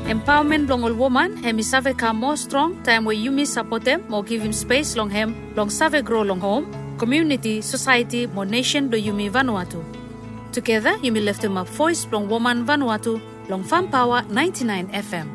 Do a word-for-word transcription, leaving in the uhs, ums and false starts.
Empowerment long all woman, hemi save ka more strong, time where you me support them, more give him space long hem, long save grow long home, community, society, more nation do you me Vanuatu. Together, you me lift him up voice long woman Vanuatu, long Farm Power ninety-nine F M.